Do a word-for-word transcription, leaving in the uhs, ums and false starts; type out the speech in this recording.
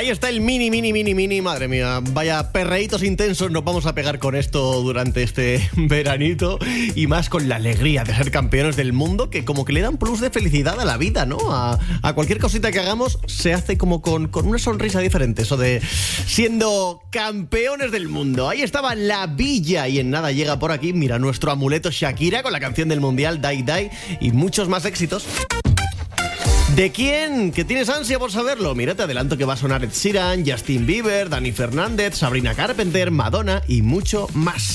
Ahí está el mini, mini, mini, mini. Madre mía, vaya perreitos intensos nos vamos a pegar con esto durante este veranito. Y más con la alegría de ser campeones del mundo, que como que le dan plus de felicidad a la vida, ¿no? A, a cualquier cosita que hagamos se hace como con, con una sonrisa diferente. Eso de siendo campeones del mundo. Ahí estaba la Villa. Y en nada llega por aquí, mira, nuestro amuleto Shakira con la canción del mundial Die Die y muchos más éxitos. ¿De quién? ¿Que tienes ansia por saberlo? Mira, te adelanto que va a sonar Ed Sheeran, Justin Bieber, Dani Fernández, Sabrina Carpenter, Madonna y mucho más.